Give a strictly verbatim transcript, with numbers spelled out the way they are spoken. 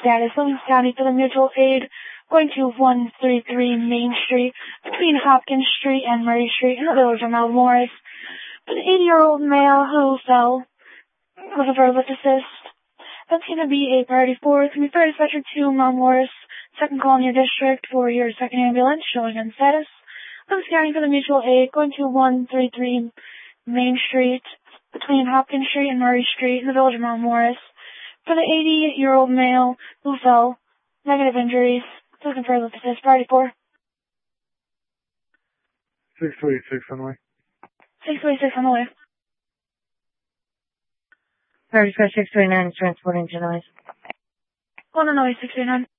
status, Livingston County for the mutual aid, going to one thirty-three Main Street, between Hopkins Street and Murray Street, in the village of Mount Morris. For the eighty-year-old male who fell, looking for a lift assist. That's going to be a priority four. It's going to be fire dispatcher to Mount Morris, second call in your district for your second ambulance, showing on status. Livingston County for the mutual aid, going to one thirty-three Main Street, between Hopkins Street and Murray Street, in the village of Mount Morris. For the eighty-year-old male who fell, negative injuries, looking for a lift assist, priority four. six twenty-six on the way. six twenty-six on the way. Priority for six twenty-nine is transporting to noise. One on the way, six twenty-nine.